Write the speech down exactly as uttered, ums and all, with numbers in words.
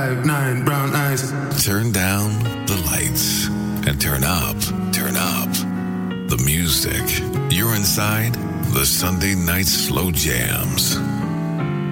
five, nine, brown eyes. Turn down the lights and turn up, turn up the music. You're inside the Sunday Night Slow Jams.